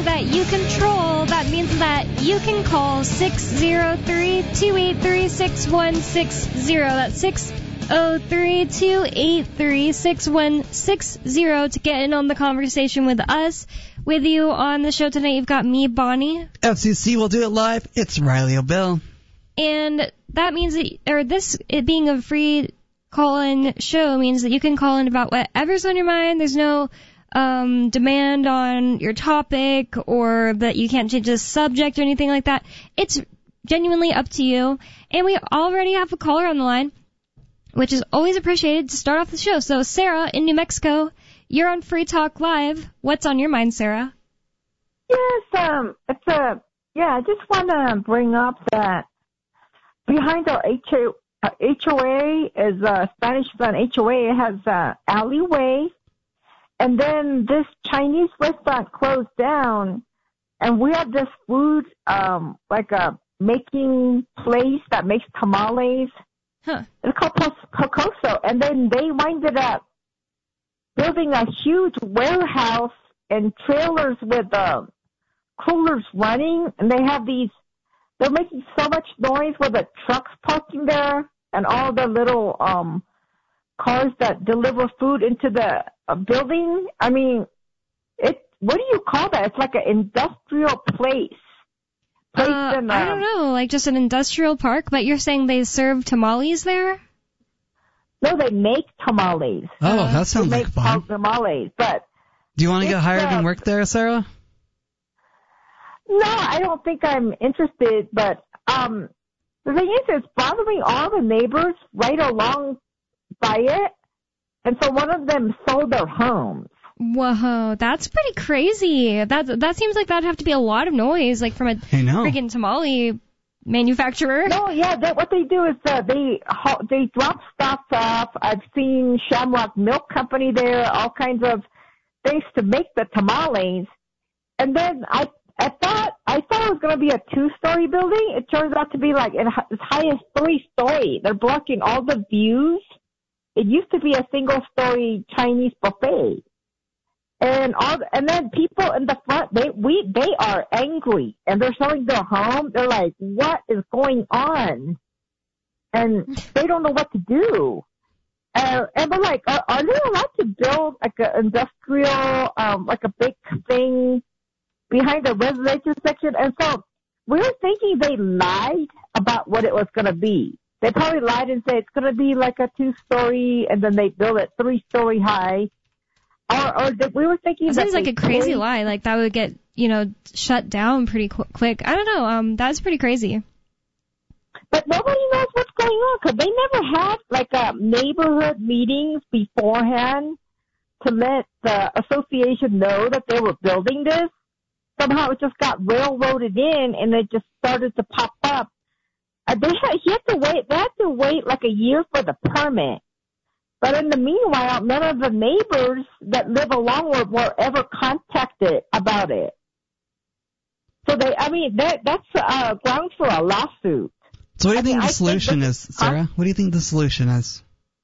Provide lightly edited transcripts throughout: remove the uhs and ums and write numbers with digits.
that you control. That means that you can call 603-283-6160. That's 603-283-6160 to get in on the conversation with us. With you on the show tonight, you've got me, Bonnie. FCC will do it live. It's Riley O'Bill. And that means that, it being a free call-in show means that you can call in about whatever's on your mind. There's no demand on your topic or that you can't change the subject or anything like that. It's genuinely up to you. And we already have a caller on the line, which is always appreciated to start off the show. So, Sarah in New Mexico, you're on Free Talk Live. What's on your mind, Sarah? Yes, I just want to bring up that behind our HOA is Spanish Fund HOA. It has alleyway, and then this Chinese restaurant closed down, and we have this food like a making place that makes tamales. Huh. It's called Cocoso, and then they winded up building a huge warehouse and trailers with coolers running, and they're making so much noise with the trucks parking there and all the little cars that deliver food into the building. I mean, what do you call that? It's like an industrial place. I don't know, like just an industrial park, but you're saying they serve tamales there? No, they make tamales. Oh, that sounds like fun. Tamales, but do you want to get hired and work there, Sarah? No, I don't think I'm interested, but the thing is, it's bothering all the neighbors right along by it, and so one of them sold their homes. Whoa, that's pretty crazy. That seems like that'd have to be a lot of noise, like from a freaking tamale manufacturer. No, yeah, what they do is they drop stuff off. I've seen Shamrock Milk Company there, all kinds of things to make the tamales, and then I thought it was going to be a 2-story building. It turns out to be like as high as 3-story. They're blocking all the views. It used to be a single-story Chinese buffet, and then people in the front they are angry and they're selling their home. They're like, what is going on? And they don't know what to do. And we're like, are they allowed to build like an industrial, like a big thing behind the residential section? And so we were thinking they lied about what it was going to be. They probably lied and said it's going to be like a 2-story, and then they build it 3-story high. Or we were thinking that seems like a crazy lie. Like that would get, shut down pretty quick. I don't know. That's pretty crazy. But nobody knows what's going on because they never had like neighborhood meetings beforehand to let the association know that they were building this. Somehow it just got railroaded in, and it just started to pop up. They had to wait like a year for the permit. But in the meanwhile, none of the neighbors that live along were ever contacted about it. So that's grounds for a lawsuit. So what do you think the solution is, Sarah? What do you think the solution is?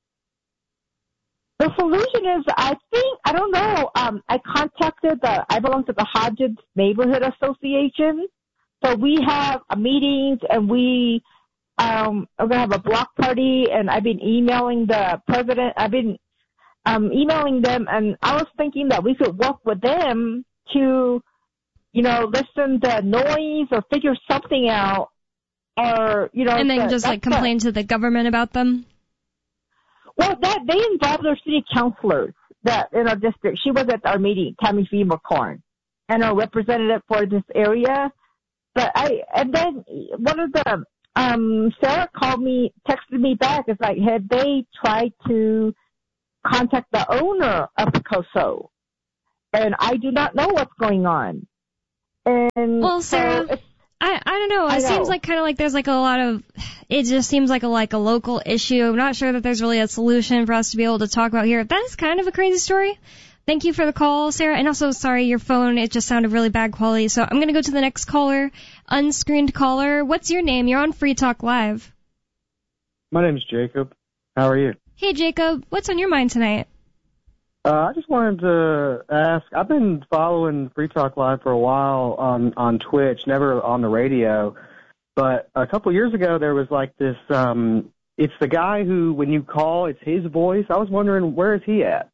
The solution is, I don't know, I contacted I belong to the Hodges Neighborhood Association. So we have meetings, and we're going to have a block party, and I've been emailing the president. I've been emailing them, and I was thinking that we could work with them to, listen to noise or figure something out, or, And then just complain to the government about them? Well, they involved their city councilors that in our district. She was at our meeting, Tammy Feemer-Corn, and our representative for this area. And then one of the, Sarah texted me back. It's like, had they tried to contact the owner of Picoso? And I do not know what's going on. And well, Sarah, I don't know. It seems like kind of like there's like a lot of, it just seems like a local issue. I'm not sure that there's really a solution for us to be able to talk about here. That is kind of a crazy story. Thank you for the call, Sarah. And also, sorry, your phone, it just sounded really bad quality. So I'm going to go to the next caller, unscreened caller. What's your name? You're on Free Talk Live. My name's Jacob. How are you? Hey, Jacob. What's on your mind tonight? I just wanted to ask, I've been following Free Talk Live for a while on Twitch, never on the radio, but a couple years ago there was like this, it's the guy who, when you call, it's his voice. I was wondering, where is he at?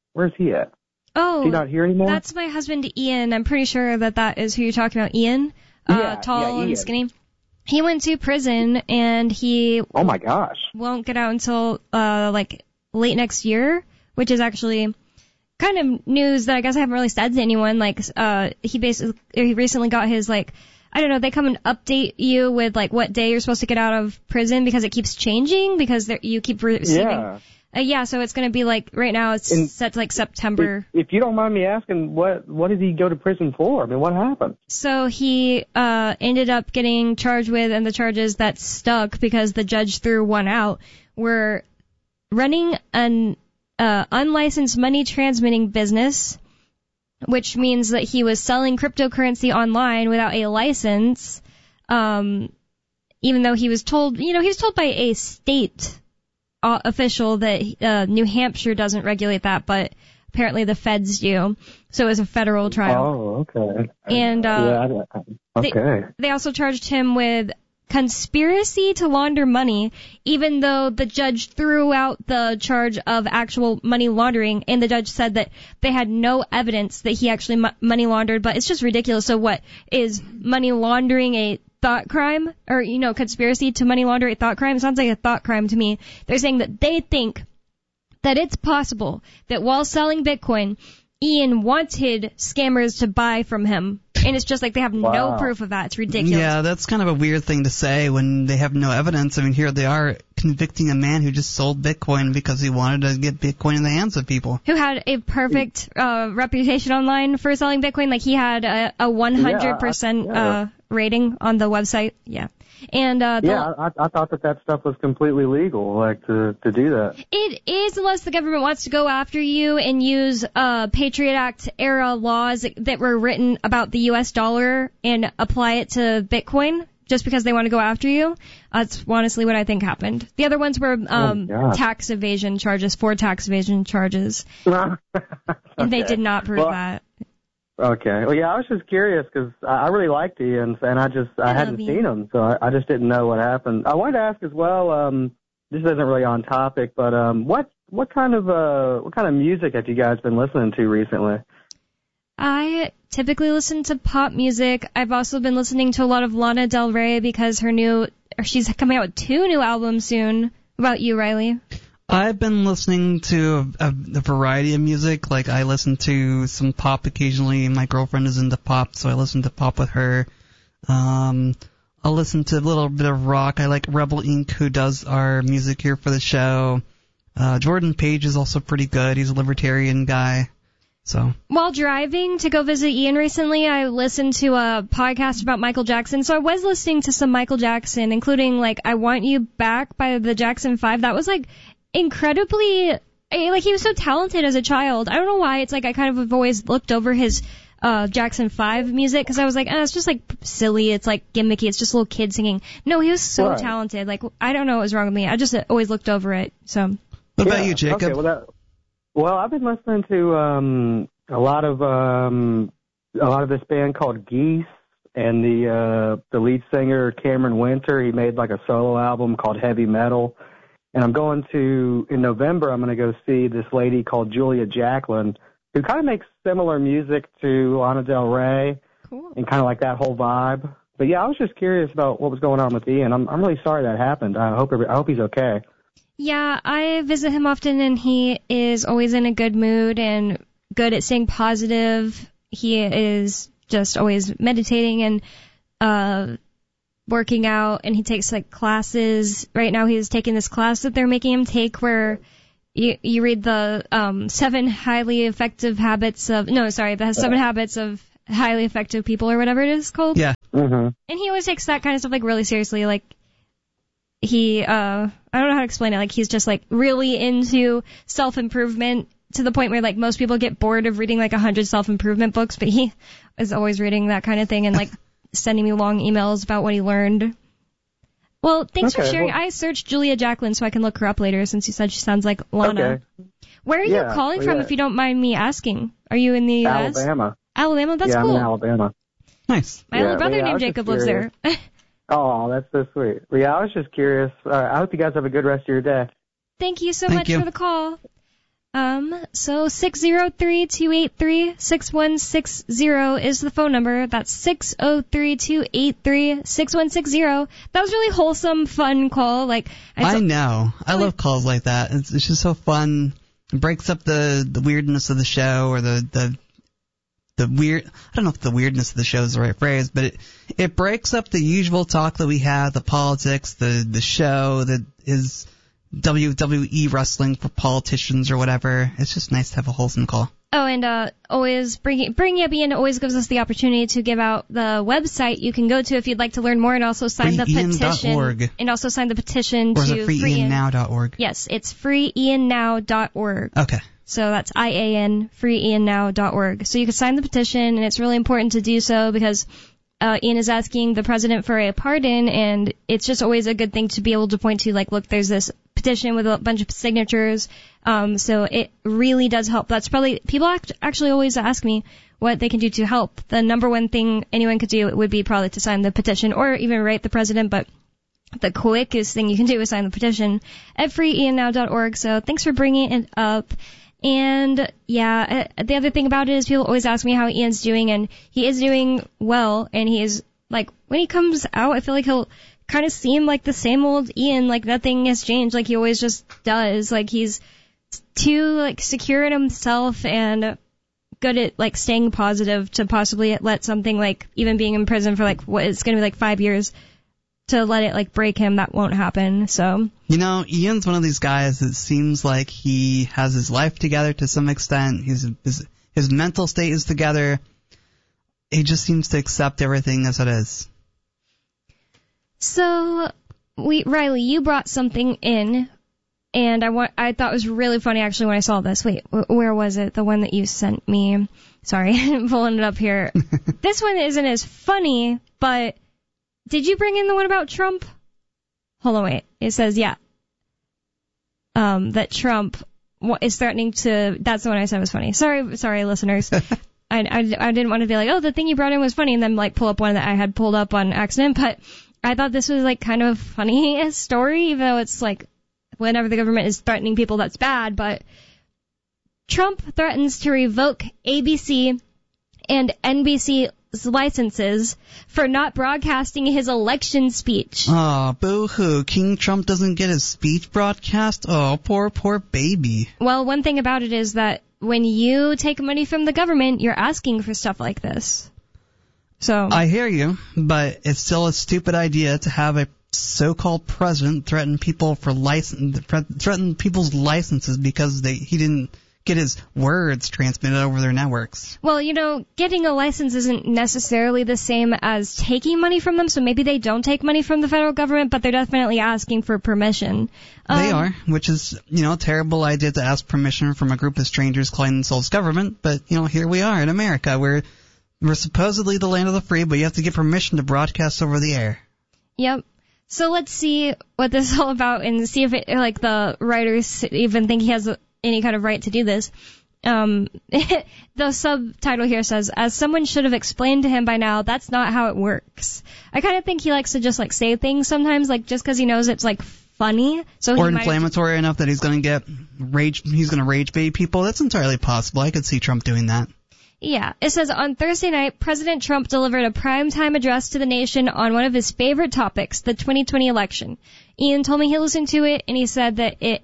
Oh, is he not here anymore? That's my husband Ian. I'm pretty sure that is who you're talking about, Ian. Tall and skinny. He went to prison and he oh my gosh, won't get out until like late next year, which is actually kind of news that I guess I haven't really said to anyone. Like he recently got his, like, I don't know, they come and update you with like what day you're supposed to get out of prison because it keeps changing because you keep receiving. Yeah, so it's going to be like, right now it's set to like September. If you don't mind me asking, what did he go to prison for? I mean, what happened? So he ended up getting charged with, and the charges that stuck because the judge threw one out, were running an unlicensed money transmitting business, which means that he was selling cryptocurrency online without a license, even though he was told by a state official that New Hampshire doesn't regulate that, but apparently the feds do. So it was a federal trial. Oh, okay. And okay. They also charged him with conspiracy to launder money, even though the judge threw out the charge of actual money laundering, and the judge said that they had no evidence that he actually money laundered. But it's just ridiculous. So what is money laundering a thought crime, or, conspiracy to money launder a thought crime? It sounds like a thought crime to me. They're saying that they think that it's possible that while selling Bitcoin, Ian wanted scammers to buy from him. And it's just like they have no proof of that. It's ridiculous. Yeah, that's kind of a weird thing to say when they have no evidence. I mean, here they are convicting a man who just sold Bitcoin because he wanted to get Bitcoin in the hands of people. Who had a perfect reputation online for selling Bitcoin. Like, he had a 100% rating on the website. Yeah. And I thought that stuff was completely legal, like to do that. It is, unless the government wants to go after you and use Patriot Act era laws that were written about the U.S. dollar and apply it to Bitcoin just because they want to go after you. That's honestly what I think happened. The other ones were tax evasion charges, and they did not prove that. Okay. Well, yeah, I was just curious because I really liked Ian, and I hadn't seen him, so I just didn't know what happened. I wanted to ask as well. This isn't really on topic, but what kind of music have you guys been listening to recently? I typically listen to pop music. I've also been listening to a lot of Lana Del Rey because she's coming out with 2 new albums soon. What about you, Riley? I've been listening to a variety of music. Like, I listen to some pop occasionally. My girlfriend is into pop, so I listen to pop with her. I'll listen to a little bit of rock. I like Rebel Inc., who does our music here for the show. Jordan Page is also pretty good. He's a libertarian guy. So, while driving to go visit Ian recently, I listened to a podcast about Michael Jackson. So I was listening to some Michael Jackson, including, like, I Want You Back by the Jackson 5. That was, like, incredibly, like, he was so talented as a child. I don't know why. It's like I kind of have always looked over his Jackson 5 music because I was like, it's just like silly. It's like gimmicky. It's just little kids singing. No, he was so talented. Like, I don't know what was wrong with me. I just always looked over it. So. What about you, Jacob? Okay, well, I've been listening to a lot of this band called Geese, and the lead singer Cameron Winter. He made like a solo album called Heavy Metal. And in November, I'm going to go see this lady called Julia Jacklin, who kind of makes similar music to Lana Del Rey. Cool. And kind of like that whole vibe. But yeah, I was just curious about what was going on with Ian. I'm really sorry that happened. I hope he's okay. Yeah, I visit him often, and he is always in a good mood and good at staying positive. He is just always meditating and working out, and he takes like classes. Right now he's taking this class that they're making him take where you read the 7 highly effective habits of the 7 habits of highly effective people, or whatever it is called. Yeah. Mm-hmm. And he always takes that kind of stuff like really seriously. Like, he I don't know how to explain it. Like, he's just like really into self-improvement to the point where like most people get bored of reading like 100 self-improvement books, but he is always reading that kind of thing and like sending me long emails about what he learned. Well, thanks for sharing. I searched Julia Jacklin so I can look her up later since you said she sounds like Lana. Okay. Where are you calling from, if you don't mind me asking? Are you in the U.S.? Alabama. Alabama? That's cool. I'm in Alabama. Nice. My little brother named Jacob lives there. Oh, that's so sweet. Well, yeah, I was just curious. I hope you guys have a good rest of your day. Thank you so much for the call. So 603-283-6160 is the phone number. That's 603-283-6160. That was really wholesome, fun call. Like I know. I love calls like that. It's just so fun. It breaks up the weirdness of the show, or the weird. I don't know if the weirdness of the show is the right phrase, but it breaks up the usual talk that we have, the politics, the show that is WWE wrestling for politicians or whatever. It's just nice to have a wholesome call. Oh, and always bringing up Ian always gives us the opportunity to give out the website you can go to if you'd like to learn more, and also sign the petition. And also sign the petition to freeiannow.org. Yes, it's freeiannow.org. Okay. So that's IAN, freeiannow.org. So you can sign the petition, and it's really important to do so because Ian is asking the president for a pardon, and it's just always a good thing to be able to point to, like, look, there's this petition with a bunch of signatures. So it really does help. That's probably, people actually always ask me what they can do to help. The number one thing anyone could do would be probably to sign the petition or even write the president, but the quickest thing you can do is sign the petition at freeiannow.org. So thanks for bringing it up. And yeah, the other thing about it is people always ask me how Ian's doing, and he is doing well, and he is, like, when he comes out, I feel like he'll kind of seem like the same old Ian, like nothing has changed, like he always just does. Like he's too, like, secure in himself and good at, like, staying positive to possibly let something, like, even being in prison for, like, what it's going to be like 5 years, to let it, like, break him. That won't happen. So, you know, Ian's one of these guys that seems like he has his life together to some extent. His mental state is together. He just seems to accept everything as it is. So, Riley, you brought something in, and I thought it was really funny actually when I saw this. Wait, where was it? The one that you sent me. Sorry, I'm pulling it up here. This one isn't as funny, but did you bring in the one about Trump? Hold on, wait. It says, yeah. That Trump is threatening to, that's the one I said was funny. Sorry, listeners. I didn't want to be like, oh, the thing you brought in was funny, and then, like, pull up one that I had pulled up on accident, but I thought this was, like, kind of a funny story, even though it's, like, whenever the government is threatening people, that's bad, but Trump threatens to revoke ABC and NBC's licenses for not broadcasting his election speech. Oh, boo-hoo. King Trump doesn't get his speech broadcast? Oh, poor baby. Well, one thing about it is that when you take money from the government, you're asking for stuff like this. So I hear you, but it's still a stupid idea to have a so-called president threaten people for threaten people's licenses because he didn't get his words transmitted over their networks. Well, you know, getting a license isn't necessarily the same as taking money from them, so maybe they don't take money from the federal government, but they're definitely asking for permission. They are, which is, you know, a terrible idea to ask permission from a group of strangers calling themselves government, but, you know, here we are in America. We're supposedly the land of the free, but you have to get permission to broadcast over the air. Yep. So let's see what this is all about and see if the writers even think he has any kind of right to do this. The subtitle here says, as someone should have explained to him by now, that's not how it works. I kind of think he likes to just, like, say things sometimes, like, just because he knows it's, like, funny. So or inflammatory enough that he's going to rage bait people. That's entirely possible. I could see Trump doing that. Yeah. It says, on Thursday night, President Trump delivered a primetime address to the nation on one of his favorite topics, the 2020 election. Ian told me he listened to it, and he said that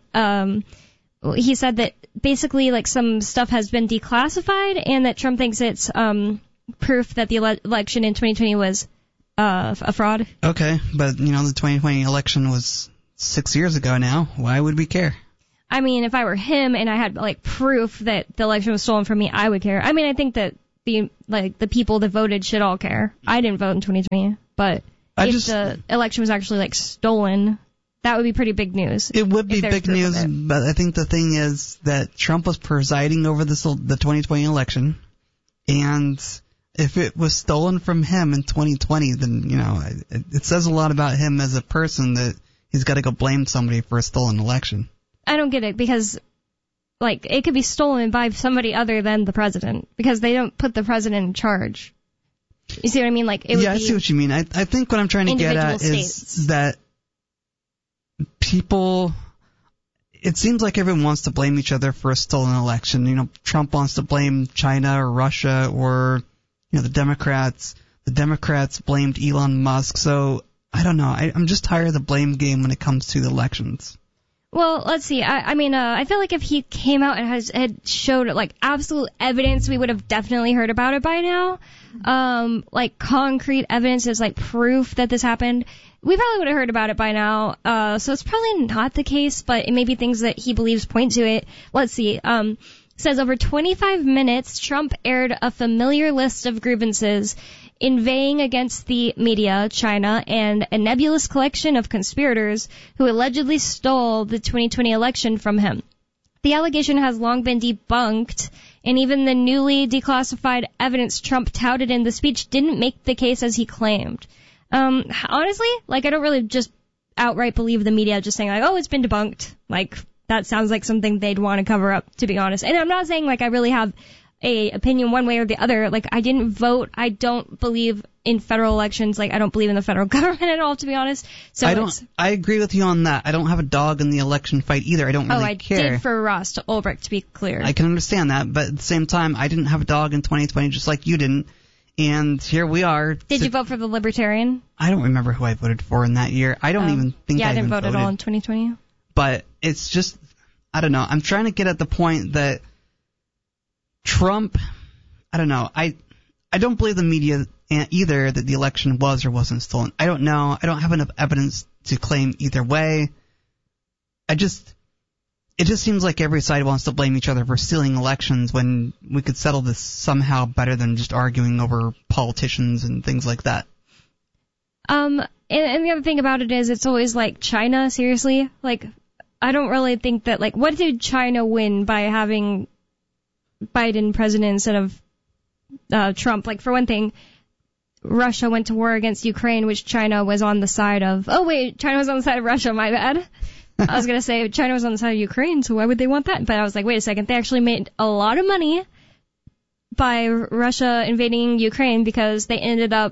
basically, like, some stuff has been declassified, and that Trump thinks it's proof that the election in 2020 was a fraud. Okay, but, you know, the 2020 election was 6 years ago now. Why would we care? I mean, if I were him and I had, like, proof that the election was stolen from me, I would care. I mean, I think that the people that voted should all care. I didn't vote in 2020, but if the election was actually, like, stolen, that would be pretty big news. It would be big news, but I think the thing is that Trump was presiding over the 2020 election, and if it was stolen from him in 2020, then, you know, it says a lot about him as a person that he's got to go blame somebody for a stolen election. I don't get it, because like, it could be stolen by somebody other than the president, because they don't put the president in charge. You see what I mean? Like, it would I see what you mean. I think what I'm trying to get at is that people, it seems like everyone wants to blame each other for a stolen election. You know, Trump wants to blame China or Russia or, you know, the Democrats. The Democrats blamed Elon Musk. So, I don't know. I'm just tired of the blame game when it comes to the elections. Well, let's see. I feel like if he came out and had showed like absolute evidence, we would have definitely heard about it by now. Like concrete evidence is like proof that this happened. We probably would have heard about it by now. So it's probably not the case, but it may be things that he believes point to it. Let's see. Says over 25 minutes, Trump aired a familiar list of grievances inveighing against the media, China, and a nebulous collection of conspirators who allegedly stole the 2020 election from him. The allegation has long been debunked, and even the newly declassified evidence Trump touted in the speech didn't make the case as he claimed. Honestly, like, I don't really just outright believe the media just saying, like, oh, it's been debunked. Like, that sounds like something they'd want to cover up, to be honest. And I'm not saying, like, I really have a opinion one way or the other. Like, I didn't vote. I don't believe in federal elections. Like, I don't believe in the federal government at all, to be honest. So I agree with you on that. I don't have a dog in the election fight either. I don't really care. I did for Ross Ulbricht, to be clear. I can understand that, but at the same time, I didn't have a dog in 2020 just like you didn't. And here we are. Did you vote for the Libertarian? I don't remember who I voted for in that year. I don't even think I didn't even vote voted at all in 2020. But it's just, I don't know. I'm trying to get at the point that Trump, I don't know. I don't believe the media either that the election was or wasn't stolen. I don't know. I don't have enough evidence to claim either way. It just seems like every side wants to blame each other for stealing elections when we could settle this somehow better than just arguing over politicians and things like that. And the other thing about it is it's always like China, seriously. Like, I don't really think that, like, what did China win by having Biden president instead of Trump? Like, for one thing, Russia went to war against Ukraine, which China was on the side of. Oh, wait, China was on the side of Russia, my bad. I was going to say China was on the side of Ukraine, so why would they want that? But I was like, wait a second, they actually made a lot of money by Russia invading Ukraine because they ended up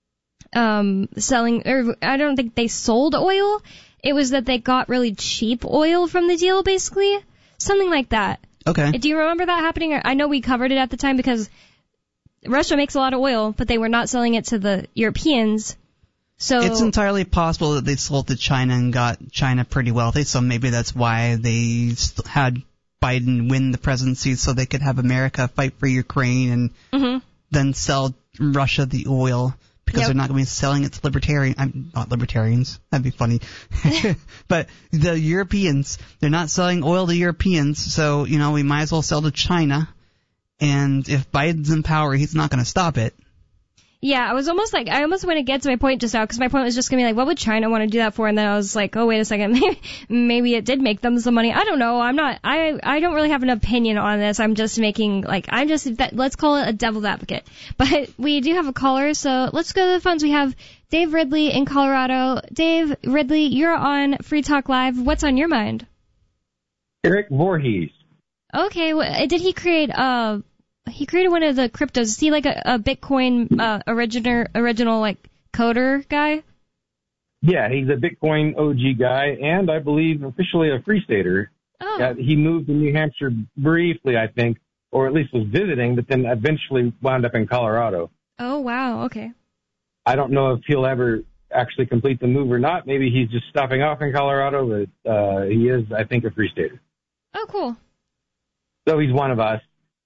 selling, or I don't think they sold oil. It was that they got really cheap oil from the deal, basically. Something like that. Okay. Do you remember that happening? I know we covered it at the time because Russia makes a lot of oil, but they were not selling it to the Europeans. So it's entirely possible that they sold to China and got China pretty wealthy, so maybe that's why they had Biden win the presidency so they could have America fight for Ukraine and then sell Russia the oil because they're not going to be selling it to not libertarians. That'd be funny. But the Europeans, they're not selling oil to Europeans, so, you know, we might as well sell to China. And if Biden's in power, he's not going to stop it. Yeah, I almost want to get to my point just now, because my point was just going to be like, what would China want to do that for? And then I was like, oh, wait a second, maybe it did make them some money. I don't know. I don't really have an opinion on this. I'm just making, let's call it a devil's advocate. But we do have a caller, so let's go to the phones. We have Dave Ridley in Colorado. Dave Ridley, you're on Free Talk Live. What's on your mind? Eric Voorhees. Okay, did he create, he created one of the cryptos. Is he like a Bitcoin original like coder guy? Yeah, he's a Bitcoin OG guy, and I believe officially a Free Stater. Oh. He moved to New Hampshire briefly, I think, or at least was visiting, but then eventually wound up in Colorado. Oh, wow, okay. I don't know if he'll ever actually complete the move or not. Maybe he's just stopping off in Colorado, but he is, I think, a Free Stater. Oh, cool. So he's one of us.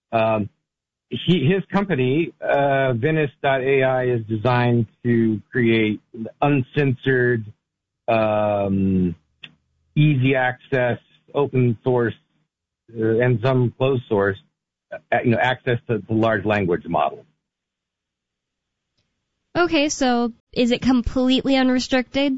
His company, Venice.ai, is designed to create uncensored, easy access, open source, and some closed source, access to large language models. Okay, so is it completely unrestricted?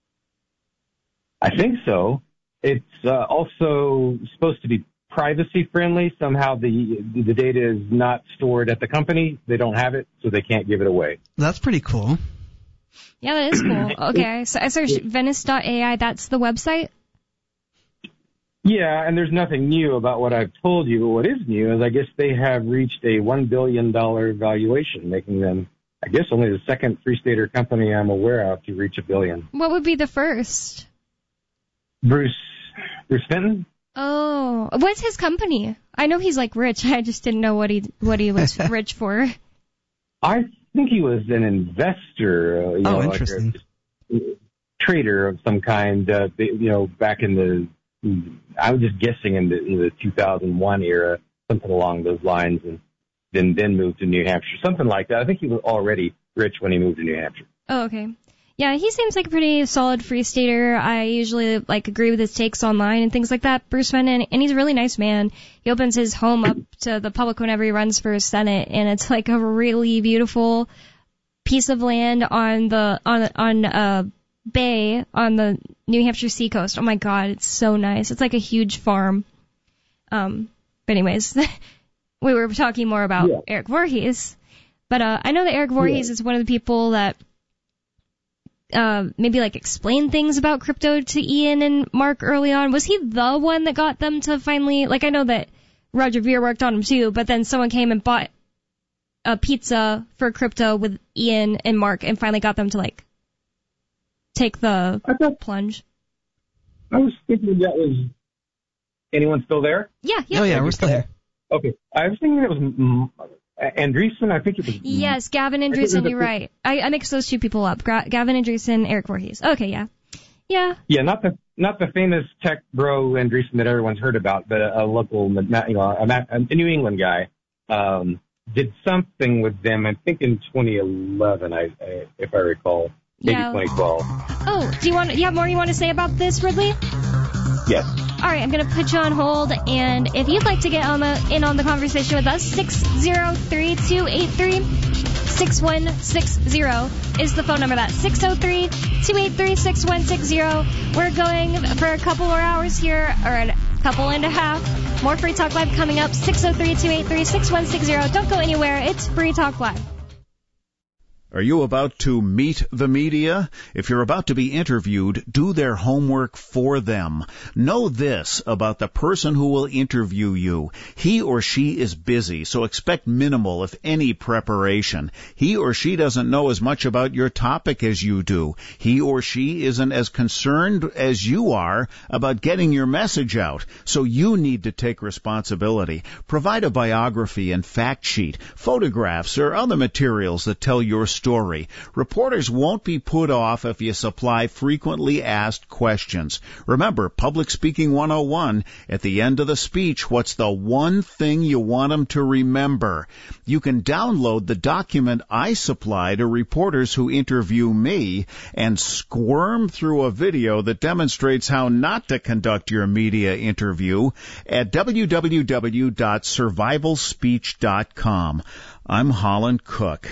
I think so. It's also supposed to be privacy friendly. Somehow the data is not stored at the company. They don't have it, so they can't give it away. That's pretty cool. Yeah, that is cool. Okay, so I searched Venice.ai. That's the website? Yeah, and there's nothing new about what I've told you, but what is new is I guess they have reached a $1 billion valuation, making them, I guess, only the second Free Stater company I'm aware of to reach $1 billion. What would be the first? Bruce Fenton? Oh, what's his company? I know he's like rich. I just didn't know what he was rich for. I think he was an investor. Interesting. Like a trader of some kind. Back in the, I was just guessing in the 2001 era, something along those lines, and then moved to New Hampshire, something like that. I think he was already rich when he moved to New Hampshire. Oh, okay. Yeah, he seems like a pretty solid Free Stater. I usually agree with his takes online and things like that, Bruce Fenton, and he's a really nice man. He opens his home up to the public whenever he runs for Senate, and it's like a really beautiful piece of land on a bay on the New Hampshire seacoast. Oh my God, it's so nice. It's like a huge farm. But anyways, we were talking more about Eric Voorhees, but I know that Eric Voorhees is one of the people that maybe explain things about crypto to Ian and Mark early on. Was he the one that got them to finally, I know that Roger Ver worked on him too, but then someone came and bought a pizza for crypto with Ian and Mark and finally got them to take the plunge. I was thinking that was, anyone still there? Yeah. Oh yeah, we're still here. Okay. I was thinking it was Andreessen, I think it was. Yes, Gavin Andreessen, you're right. I mixed those two people up. Gavin Andreessen, Eric Voorhees. Okay, yeah. Yeah. Yeah, not the famous tech bro Andreessen that everyone's heard about, but a local, a New England guy, did something with them, I think in 2011, if I recall. Maybe 2012. Oh, do you have more you want to say about this, Ridley? Yes. All right, I'm going to put you on hold, and if you'd like to get in on the conversation with us, 603-283-6160 is the phone number. That's 603-283-6160. We're going for a couple more hours here, or a couple and a half. More Free Talk Live coming up, 603-283-6160. Don't go anywhere. It's Free Talk Live. Are you about to meet the media? If you're about to be interviewed, do their homework for them. Know this about the person who will interview you. He or she is busy, so expect minimal, if any, preparation. He or she doesn't know as much about your topic as you do. He or she isn't as concerned as you are about getting your message out. So you need to take responsibility. Provide a biography and fact sheet, photographs, or other materials that tell your story. Reporters won't be put off if you supply frequently asked questions. Remember, Public Speaking 101, at the end of the speech, what's the one thing you want them to remember? You can download the document I supply to reporters who interview me and squirm through a video that demonstrates how not to conduct your media interview at www.survivalspeech.com. I'm Holland Cook.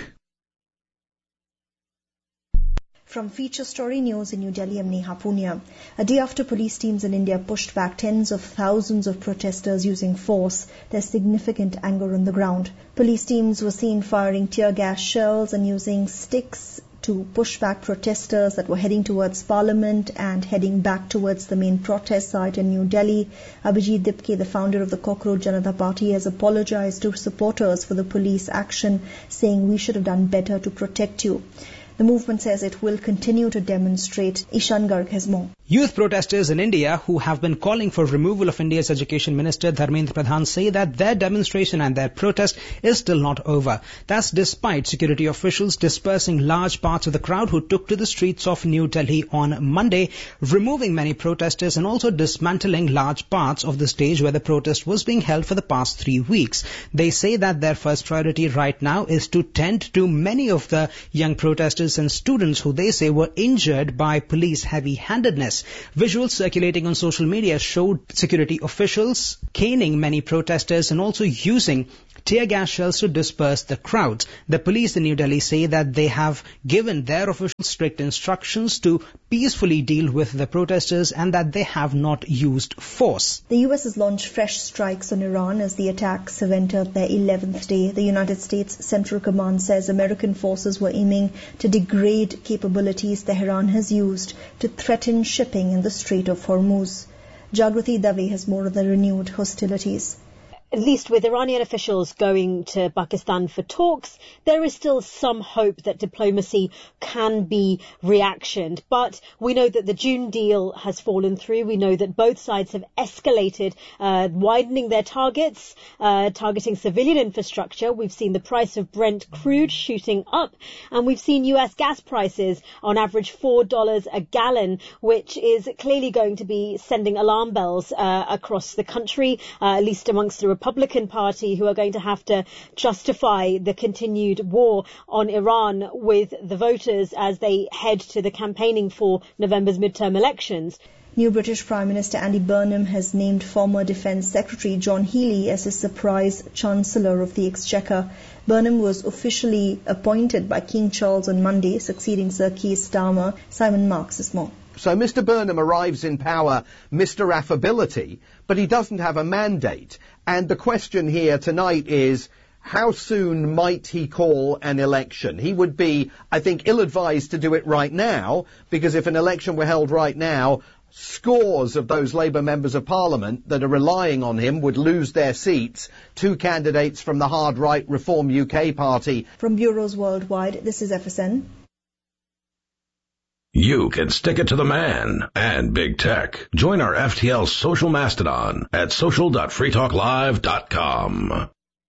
From Feature Story News in New Delhi, I'm Neha Punya. A day after police teams in India pushed back tens of thousands of protesters using force, there's significant anger on the ground. Police teams were seen firing tear gas shells and using sticks to push back protesters that were heading towards Parliament and heading back towards the main protest site in New Delhi. Abhijit Dipke, the founder of the Cockroach Janata Party, has apologized to supporters for the police action, saying we should have done better to protect you. The movement says it will continue to demonstrate. Ishan Garg has more. Youth protesters in India who have been calling for removal of India's Education Minister Dharmendra Pradhan say that their demonstration and their protest is still not over. That's despite security officials dispersing large parts of the crowd who took to the streets of New Delhi on Monday, removing many protesters and also dismantling large parts of the stage where the protest was being held for the past 3 weeks. They say that their first priority right now is to tend to many of the young protesters and students who they say were injured by police heavy-handedness. Visuals circulating on social media showed security officials caning many protesters and also using tear gas shells to disperse the crowds. The police in New Delhi say that they have given their officials strict instructions to peacefully deal with the protesters and that they have not used force. The US has launched fresh strikes on Iran as the attacks have entered their 11th day. The United States Central Command says American forces were aiming to degrade capabilities Tehran has used to threaten shipping in the Strait of Hormuz. Jagrati Dave has more of the renewed hostilities. At least with Iranian officials going to Pakistan for talks, there is still some hope that diplomacy can be reactioned. But we know that the June deal has fallen through. We know that both sides have escalated, widening their targets, targeting civilian infrastructure. We've seen the price of Brent crude shooting up, and we've seen US gas prices on average $4 a gallon, which is clearly going to be sending alarm bells across the country, at least amongst the Republican Party, who are going to have to justify the continued war on Iran with the voters as they head to the campaigning for November's midterm elections. New British Prime Minister Andy Burnham has named former Defence Secretary John Healey as his surprise Chancellor of the Exchequer. Burnham was officially appointed by King Charles on Monday, succeeding Sir Keir Starmer. Simon Marks is more. So Mr. Burnham arrives in power, Mr. Affability, but he doesn't have a mandate. And the question here tonight is, how soon might he call an election? He would be, I think, ill-advised to do it right now, because if an election were held right now, scores of those Labour members of Parliament that are relying on him would lose their seats. 2 candidates from the hard-right Reform UK party. From bureaus worldwide, this is FSN. You can stick it to the man and big tech. Join our FTL social mastodon at social.freetalklive.com.